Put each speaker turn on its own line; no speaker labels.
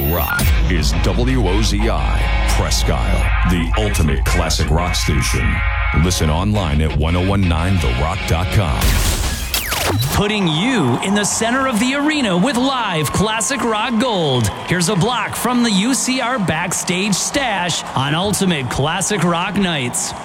rock is WOZI, Presque Isle, the ultimate classic rock station. Listen online at 1019therock.com.
Putting you in the center of the arena with live classic rock gold. Here's a block from the UCR Backstage Stash on Ultimate Classic Rock Nights.